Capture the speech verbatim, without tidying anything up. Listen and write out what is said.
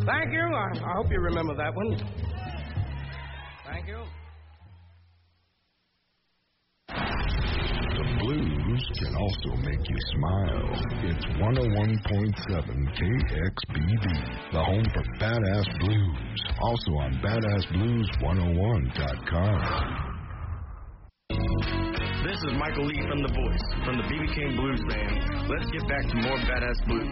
Thank you. I, I hope you remember that one. Thank you. The blues can also make you smile. It's one oh one point seven K X B B, the home for Badass Blues. Also on badass blues one oh one dot com. This is Michael Lee from The Voice, from the B B King Blues Band. Let's get back to more Badass Blues.